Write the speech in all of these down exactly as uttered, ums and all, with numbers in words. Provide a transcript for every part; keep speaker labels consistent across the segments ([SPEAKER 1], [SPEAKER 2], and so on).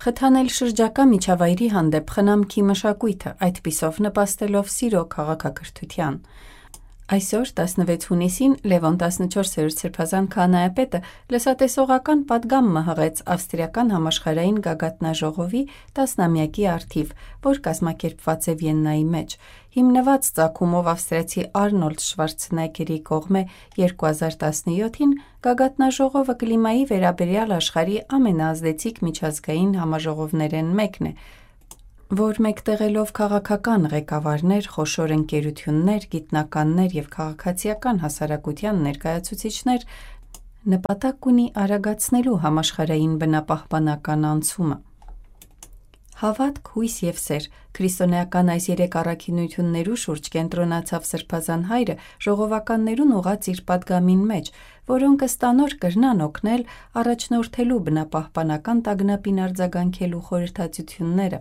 [SPEAKER 1] Խթանել շրջակա միջավայրի հանդեպ խնամքի մշակույթը, այդպիսով նպաստելով սիրո քաղաքակրթության։ Այսօր տասնվեց հունիսին Լևոն տասնչորսերորդ սրբազան քահանայապետը լսատեսողական պատգամ մհղեց ավստրիական համաշխարհային գագաթնաժողովի տասնամյակի առթիվ, որ կազմակերպված է Վիեննայի մեջ։ Հիմնված ծագումով ավստրիացի Արնոլդ Շվարցենեգգերի կողմէ երկու հազար տասնյոթին, գագաթնաժողովը կլիմայի վերաբերյալ աշխարհի ամենաազդեցիկ միջազգային համաժողովներէն մեկն է, որ մեկտեղելով քաղաքական ղեկավարներ, խոշոր ընկերություններ, գիտնականներ և քաղաքացիական հասարակության ներկայացուցիչներ, նպատակ ունի արագացնելու համաշխարհային բնապահպանական անցումը։ Հավատք, հույս և սեր քրիստոնեական այս երեք առաքինություններու շուրջ կենտրոնացավ Սրբազան հայրը ժողովականներուն ուղղած իր պատգամին մեջ, որոնք ըստանոր կրնան օգնել առաջնորդելու բնապահպանական տագնապին արձագանքելու խորհրդածությունները։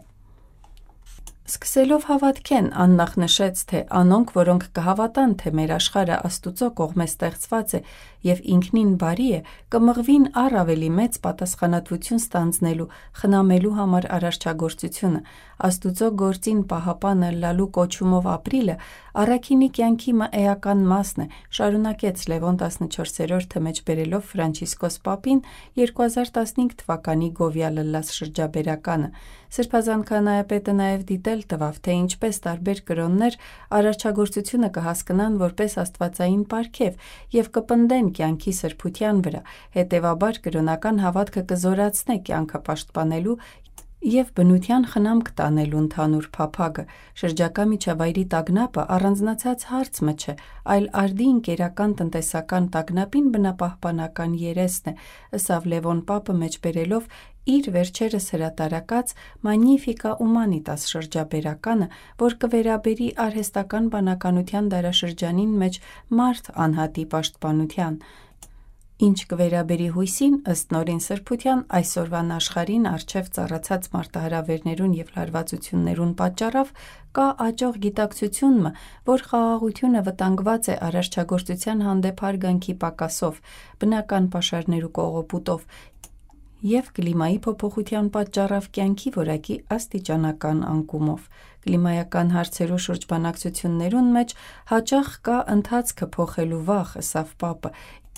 [SPEAKER 1] Սկսելով հավատքեն, աննախ նշեց, թե անոնք, որոնք կհավատան, թե մեր աշխարհը Աստուծո կողմէ ստեղծված է և ինքնին բարի է, կմղվին առ ավելի մեծ պատասխանատվություն ստանձնելու, խնամելու համար արարչագործությունը։ Աստուծո գործին պահապանը լալու կոչումով ապրիլը առաքինի կյանքի մը էական մասն է, շարունակեց Լևոն տասնչորսերորդը մեջբերելով Ֆրանցիսկոս պապին երկու հազար տասնհինգ թվականի Գովյա լլաս շրջաբերականը։ Սրբազան քահանայապետը նաև դիտել տվավ, թե ինչպես տարբեր կրոններ արարչագործությունը կհասկնան որպես աստվածային պարգև և կպնդեն կյանքի սրբության վրա, հետևաբար կրոնական հավատքը կզորացնե կյանքը պաշտպանելու և բնության խնամք տանելու ընդհանուր փափագը։ Շրջակա միջավայրի տագնապը առանձնացած հարց մը չէ, այլ արդի ընկերական տնտեսական տագնապին բնապահպանական երեսն է, ըսավ Լևոն պապը մեջբերելով իր վերջերս հրատարակած Magnificat Humanitas շրջաբերականը, որ կվերաբերի արհեստական բանականության դարաշրջանին մեջ մարդ անհատի պաշտպանության։ Ինչ կվերաբերի հույսին, ըստ Նորին Սրբության, այսօրվան աշխարհին առջև ծառացած մարտահրավերներուն և լարվածություններուն պատճառավ կա աճող գիտակցություն մը, որ խաղաղությունը վտանգված է արարչագործության հանդեպ հարգանքի պակասով, բնական պաշարներու կողոպուտով և կլիմայի փոփոխության պատճառավ կյանքի որակի աստիճանական անկումով։ Կլիմայական հարցերու շուրջ բանակցություններուն մեջ հաճախ կա ընթացքը փոխելու վախ, ըսավ պապը,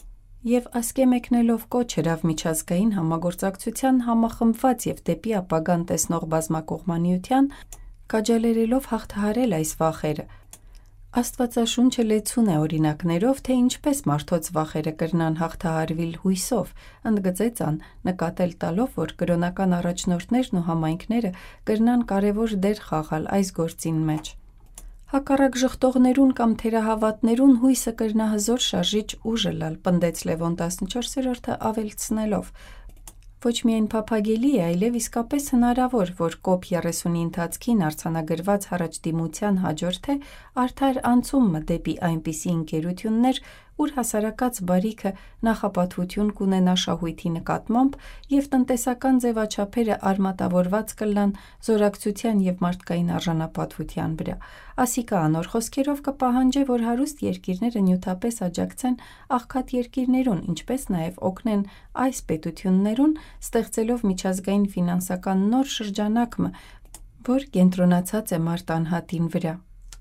[SPEAKER 1] և ասկե մեկնելով կոչ հրավ միջազգային համագործակցության համախմբված և դեպի ապագան տեսնող բազմակողմանիության, քաջալերելով հաղթահարել այս վախերը։ Աստվածաշունչը լեցուն է օրինակներով, թե ինչպես մարդոց վախերը կրնան հաղթահարվիլ հույսով, ընդգծեց ան, նկատել տալով, որ կրոնական առաջնորդներն ու համայնքները կրնան կարևոր դեր խաղալ այս գործին մեջ։ Հակառակ ժխտողներուն կամ թերահավատներուն հույսը կրնա հզոր շարժիչ ուժ ըլլալ, պնդեց Լևոն տասնչորսերորդը ավելցնելով. Ոչ միայն փափագելի է, այլև իսկապես հնարավոր, որ կոպ երեսունի ընթացքին արձանագրված առաջդիմության հաջորդ է արդար անցումը դեպի այնպիսի ընկերություններ, ուր հասարակած բարիքը նախապատվություն կունենա շահույթի նկատմամբ և տնտեսական ձևաչափերը արմատավորված կլան զորակցության և մարդկային արժանապատվության վրա։ Ասիկա անոր խոսքերով կպահանջե, որ հարուստ երկիրները նյութապես աջակցեն աղքատ երկիրներուն, ինչպես նաև օգնեն այս պետություններուն, ստեղծելով միջազգային ֆինանսական նոր շրջանակ մը, որ կենտրոնացած է մարդ անհատին վրա։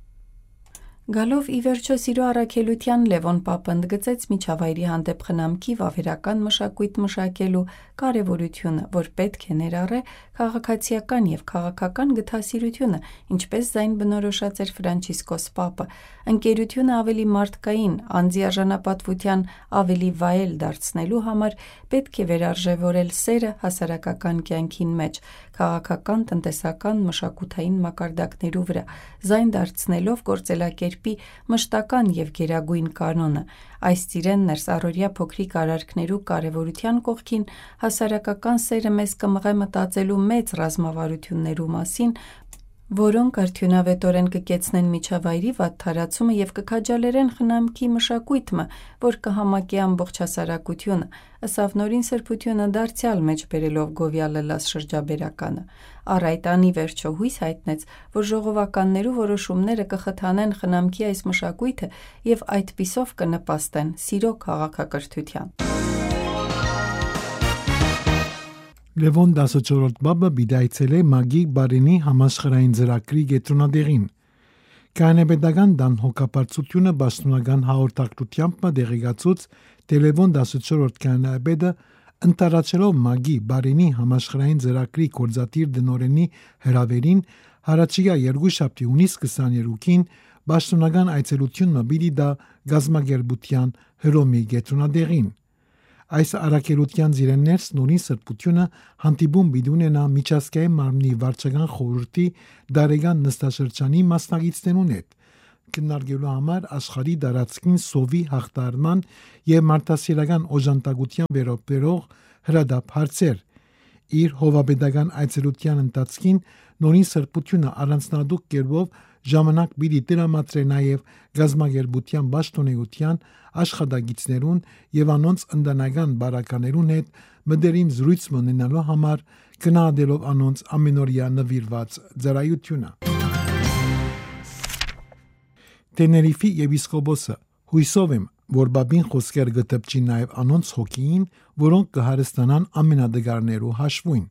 [SPEAKER 1] Գալով ի վերջո սիրո առաքելության, Լևոն պապը ընդգծեց միջավայրի հանդեպ խնամքի վավերական մշակույթ մշակելու կարևորությունը, որ պետք է ներառե քաղաքացիական և քաղաքական գթասիրությունը, ինչպես ձայն բնորոշած էր Ֆրանցիսկոս պապը, ընկերությունը ավելի մարդկային, անձի արժանապատվության ավելի վայել դարձնելու համար պետք է վերարժևորել սերը հասարակական կյանքին մեջ, քաղաքական, տնտեսական, մշակութային մակարդակներու վրա, ձայն դարձնելով գործելակերպի մշտական և գերագույն կանոնը։ Այս ծիրեն ներս առօրյա փոքրիկ արարքներու կարևորության կողքին հասարակական սերը մեզ կմղե մտածելու մեծ ռազմավարություններու մասին, որոնք արդյունավետորեն կկեցնեն միջավայրի վատթարացումը և կքաջալերեն խնամքի մշակույթը, որ կհամակի ամբողջ հասարակությունը, ըսավ Նորին Սրբությունը դարձյալ մեջբերելով Գովյա լլաս շրջաբերականը։ Առ այդ ան ի վերջո հույս հայտնեց, որ ժողովականներու որոշումները կխթանեն խնամքի այս մշակույթը և այդպիսով կնպաստեն սիրո քաղաքակրթության։
[SPEAKER 2] Լևոն տասնչորրորդ բաբը բիդայցել է Մագի Բարենի համաշխարհային ծրագրի գետրոնադերին։ Կանեբեդական դան հոգապարծությունը բաշտունական հաղորդակցությամբ դեղեկացուց Լևոն տասնչորրորդ կանեբեդը ընտարացելով Մագի Բարենի համաշխարհային ծրագրի կորզատիր դնորենի հրավերին հարաճիգա երկուշաբթի հունիս քսաներկուին բաշտունական այցելությունը բիդի դա գազագերբության հրոմի գետրոնադերին։ Այս արակելության զիրեններս նորին սրբությունը հանդիպում բիդունենա միջազգային մարմնի վարչական խորհրդի դարեգան նստաշրջանի մասնագետներուն հետ քննարկելու համար աշխարհի դարածքին սովի հաղթարման եւ մարդասիրական օժանդակության վերաբերող հրադապ հարցեր։ Իր հովաբեդական այցելության ընթացքին նորին սրբությունը առանձնահատուկ կերպով ժամանակ պիտի տրամադրե նաև գազագերբության պաշտոնեության աշխատագիտներուն եւ անոնց ընտանեկան բարականերուն հետ մտերիմ զրույց ունենալու համար գնահատելով անոնց ամենօրյա նվիրված ծառայությունը։ Տեներիֆի եպիսկոպոսը հույսով եմ, որ բաբին խոսքեր գտպչի նաև անոնց հոգին, որոնք կհարստանան ամենադգարներու հաշվույն։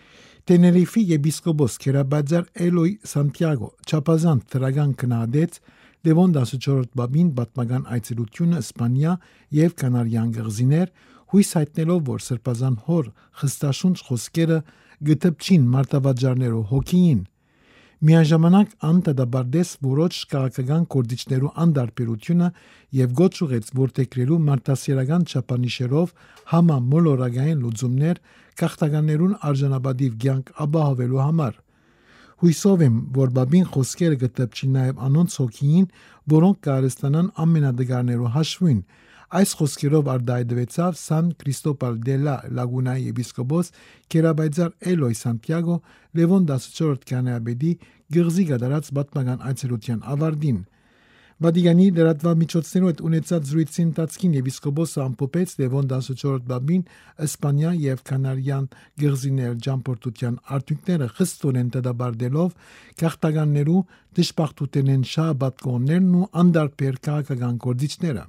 [SPEAKER 2] Տեներիֆի եպիսկոպոս Քերաբաձար Էլոյ Սանտիագո չափազանց թրագան կնահատեց Լևոն տասնչորրորդ բաբին պատմական այցելությունը Իսպանիա եւ Կանարյան գղզիներ, հույս հայտնելով, որ սրբազան հոր խստաշունչ խոսքերը գտպչին մարտավաճառներու հոգին։ Միաժամանակ անտադաբարդես որոշ քաղաքական կորձիչներու անդարբերությունը եւ գոչ ուղեց որտեքրելու մարտասիրական չափանիշերով համամոլորակային լուծումներ քաղաքականերուն արժանապատիվ կյանք ապահովելու համար։ Հույսով եմ, որ բաբին խոսքերը գտպչի նաև անոնց հոգին, որոնք կհարստանան ամենադգարներու հաշվին։ Այս խոսքերով արդայդվեցավ Սան Քրիստոպալ դե լա Լագունայի եպիսկոպոս Քերաբաձար Էլոյ Սանտիագո Լևոն տասնչորրորդ կանեաբեդի գղզի գդարած պատմական այցելության ավարտին։ Վատիկանի լրատվամիջոցներու հետ ունեցած զրույցի ընթացքին եպիսկոպոսը ամփոփեց Լևոն տասնչորրորդ բաբին Իսպանիա եւ Կանարյան գղզիներ ճամփորդության արդյունքները խստորեն դադարելով քաղաքականներու դժբախտութենեն շահաբատկոններն ու անդարբեր քաղաքական կորձիչները։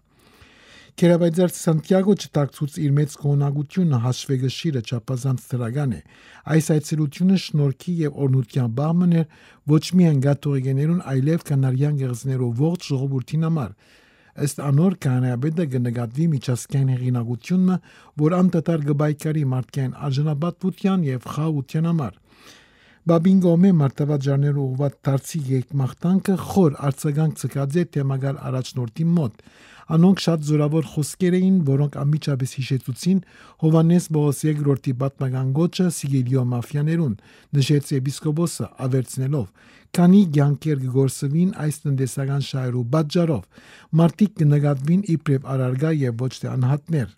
[SPEAKER 2] Քերաբաձար Սանտիագո չտակցուց իր մեծ գոհնակությունը հաշվեգշիրը չափազանց թրագան է։ Այս այցելությունը շնորհքի եւ օրհնության բահման էր ոչ միայն գաթողիկներուն, այլև Կանարյան գեղձներով ողջ ժողովրդին համար։ Ըստ անոր կանեաբեդը կնկատվի միջազգային հեղինակությունը, որ անդադար գբայկարի մարդկային արժանապատվության եւ խաղաղության համար։ Բաբին գոմե մարտավաճառներու ուղղված դարձի եկմախտանքը խոր արձագանք ցկած է թեմագալ առաջնորդի մոտ։ Անոնք շատ զորավոր խոսքեր էին, որոնք անմիջապես հիշեցուցին Հովանես Բողոս երկրորդի պատմական գոչը Սիգիլիո մաֆիաներուն, նշեց եպիսկոպոսը ավերցնելով, քանի կյանքեր կգործվին այս տնտեսական շահերու պատճառով, մարդիկ կնկատվին իբրև առարգա եւ ոչ թե անհատներ։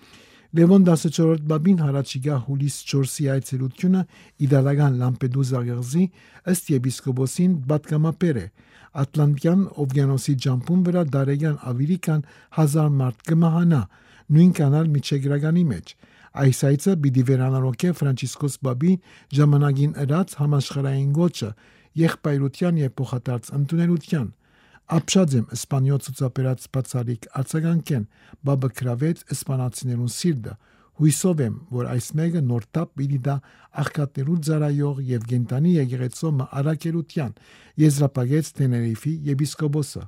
[SPEAKER 2] Լևոն տասնչորրորդ բաբին հարաճիգա հուլիս չորսի այցելությունը իդալական Լամպեդուզա գղզի ըստ եպիսկոպոսին պատգամապեր է։ Ատլանտյան օվկիանոսի ջամփուն վրա դարեգան ավելի քան հազար մարդ կմահանա, նույն կանալ միջեգրականի մեջ։ Այս այցը պիտի վերանորոգե Ֆրանցիսկոս բաբի ժամանակին ըրած համաշխարհային գոչը եղբայրության եւ փոխադարձ ընդունելության։ Ապշած եմ իսպանիոց ցուցաբերած բացալիկ արձագանքեն, բաբը գրավեց իսպանացիներուն սիրտը։ Հույսով եմ, որ այս մեկը նոր տապ պիտի դա աղքատներու ծառայող եւ գենտանի եկեղեցու արակելության, եզրափակեց Տեներիֆի եպիսկոպոսը։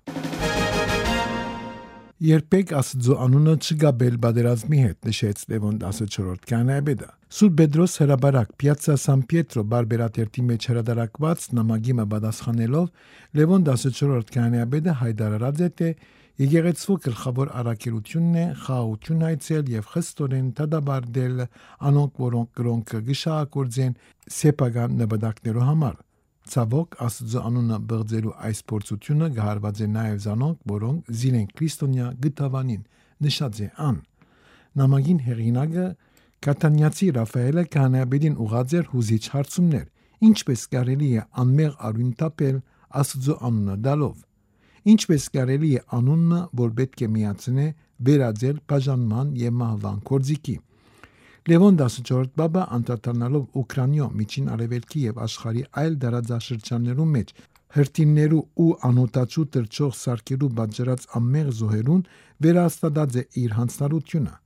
[SPEAKER 2] Երբեք Աստծո անունը չգաբել բادرազմի հետ, նշեց Լևոն տասնչորրորդ կանեաբեդը։ Սուրբ Պետրոս հրաբարակ Պիացցա Սան Պիետրո բարբերատերտի մեջ հրադարակված նամակի պատասխանելով Լևոն տասնչորրորդ կանեաբեդը հայտարարած է, թե եկեղեցու գլխավոր առաքելությունն է խաղաղություն հայցել եւ խստորեն դադարել անոնք, որոնք կրոնքը գշահագործեն սեփական նպատակներու համար։ Ցավոք Աստծո անունը բղձելու այս փորձությունը գահարված է նաև զանոնք, որոնք զիրեն քրիստոնյա գտավանին, նշած է ան։ Նամակին հեղինակը Կատանյացի Ռաֆայելը կանեաբեդին ուղղած էր հուզիչ հարցումներ։ Ինչպես կարելի է անմեղ արույն տապել Աստծո անունը դալով։ Ինչպես կարելի է անունը, որ պետք է միացնե, վերածել բաժանման եւ մահվան կորձիկի։ Լևոն տասնչորրորդ բաբը անդրադառնալով Ուկրաինայո միջին արևելքի եւ աշխարհի այլ դարաձաշրջաններու մեջ հրթիռներու ու անօտաչու տրճող սարքերու պատճառած ամմեղ զոհերուն վերահաստատած է իր հանցնառությունը։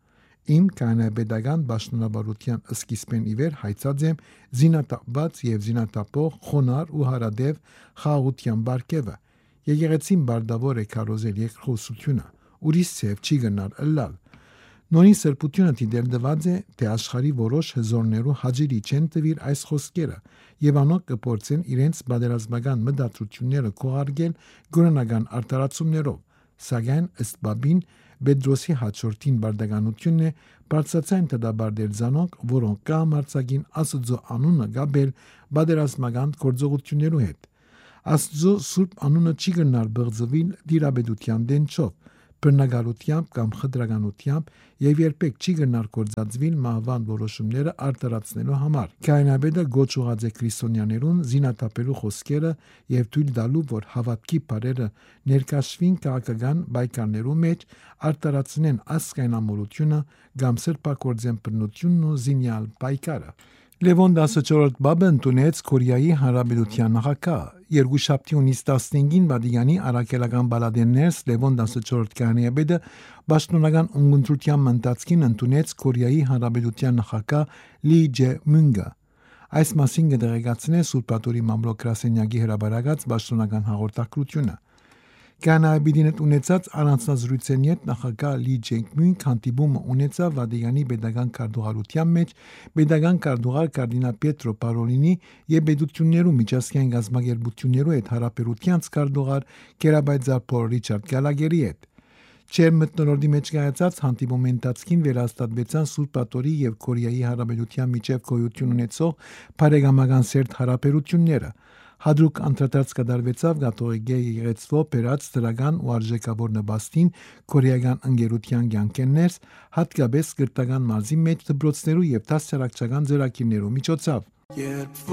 [SPEAKER 2] Իմ կանայապետական պաշտոնավարության սկիզբեն ի վեր հայցած եմ զինատապված եւ զինատապող խոնար ու հարադեվ խաղաղության բարգեւը։ Եկեղեցին բարդավոր է քարոզել երկխոսությունը, ուրիշ ցև չի գնար ըլլալ։ Նորին սրբությունը դիտելդված է, թե աշխարհի որոշ հզորներու հաջիրի չեն տվիր այս խոսքերը եւ անոնք կփորձեն իրենց բادرազմական մտածությունները կողարկել գորանական արտարացումներով, սակայն ըստ Բաբին Պետրոսի հաջորդին բարդականությունն է բարձրացան դադարել զանոնք, որոնք կամարցակին Աստծո անունը գաբել բادرազմական գործողություններու հետ։ Աստծո սուրբ անունը չի գնար բղձվել դիրաբեդության դենչով, բռնագալությամբ կամ խտրականությամբ եւ երբեք չի գնար կործածվել մահվան որոշումները արտարացնելու համար։ Կայնաբեդը գոչուած է քրիստոնյաներուն զինատապելու խոսքերը եւ թույլ տալու, որ հավատքի բարերը ներկաշվին քաղաքական բայկարներու մեջ արտարացնեն ասկայնամոլությունը կամ սրբակորձեն բռնությունն ու զինյալ բայկարը։ Լևոն տասնչորրորդ բաբը ընդունեց Կորեայի Հանրապետության նախագահ։ Երկուշաբթի հունիս տասնհինգին Վատիկանի առաքելական բալադեններս Լևոն տասնչորրորդ կանայապետը պաշտոնական ունգընտրության ընթացքին ընդունեց Կորեայի Հանրապետության նախագահ Լի Ջե-մյունգը։ Այս մասին կդեղեկացնե Սուրբատորի մամլոք-գրասենյակի հրապարակած պաշտոնական հաղորդակցությունը։ Կանայապետին ունեցած առանձնազրույցեն յետ նախագահ Լի Ջե-մյունգ հանդիպումը ունեցավ Վատիկանի պետական քարտուղարության մեջ պետական քարտուղար կարդինալ Պետրո Պարոլինի եւ պետություններու միջազգային գազམ་ագերբություններու հետ հարաբերությանց քարտուղար Գերաբայձար Փոլ Ռիչարդ Գալագերի հետ։ Չեր մտնոլորտի մեջ կայացած հանդիպումի ընթացքին վերահաստատվեցան Սուրբատորի եւ Կորեայի Հանրապետության միջև գոյություն ունեցող բարեկամական սերտ հարաբերությունները։ Հադրուկ անդրադարձ կատարվեցավ կաթողիկ եկեղեցվո բերած դրական ու արժեքավոր նպաստին կորեական ընկերության կյանքերներս, հատկապես կրթական մարզի մեջ դպրոցներու եւ դասարակչական ծրագիրներու միջոցով։